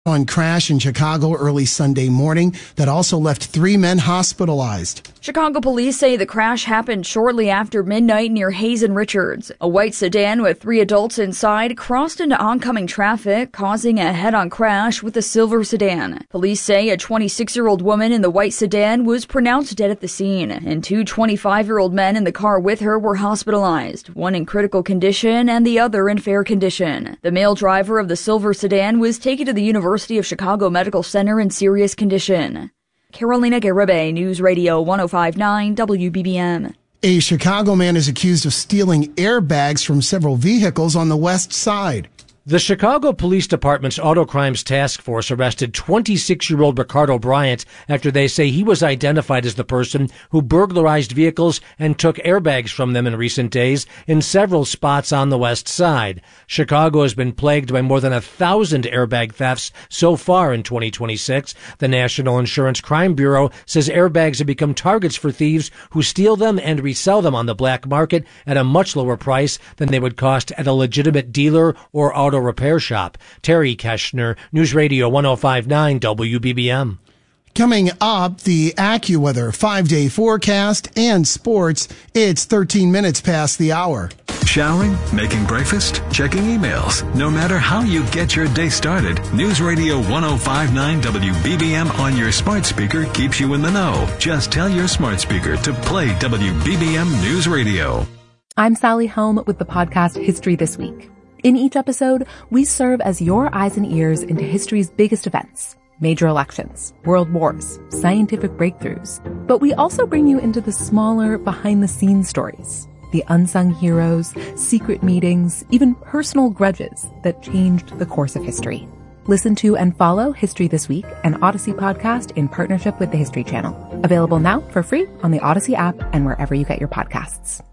On crash in Chicago early Sunday morning that also left 3 men hospitalized. Chicago police say the crash happened shortly after midnight near Hayes and Richards. A white sedan with 3 adults inside crossed into oncoming traffic, causing a head-on crash with a silver sedan. Police say a 26-year-old woman in the white sedan was pronounced dead at the scene, and 2 25-year-old men in the car with her were hospitalized, one in critical condition and the other in fair condition. The male driver of the silver sedan was taken to the University of Chicago Medical Center in serious condition. Carolina Garibay, News Radio 105.9 WBBM. A Chicago man is accused of stealing airbags from several vehicles on the west side. The Chicago Police Department's Auto Crimes Task Force arrested 26-year-old Ricardo Bryant after they say he was identified as the person who burglarized vehicles and took airbags from them in recent days in several spots on the west side. Chicago has been plagued by more than 1,000 airbag thefts so far in 2026. The National Insurance Crime Bureau says airbags have become targets for thieves who steal them and resell them on the black market at a much lower price than they would cost at a legitimate dealer or auto repair shop. Terry Keschner, News Radio 105.9 WBBM. Coming up, the AccuWeather 5-day forecast and sports. It's 13 minutes past the hour. Showering, making breakfast, checking emails. No matter how you get your day started, News Radio 105.9 WBBM on your smart speaker keeps you in the know. Just tell your smart speaker to play WBBM News Radio. I'm Sally Helm with the podcast History This Week. In each episode, we serve as your eyes and ears into history's biggest events, major elections, world wars, scientific breakthroughs. But we also bring you into the smaller, behind-the-scenes stories, the unsung heroes, secret meetings, even personal grudges that changed the course of history. Listen to and follow History This Week, an Odyssey podcast in partnership with the History Channel. Available now for free on the Odyssey app and wherever you get your podcasts.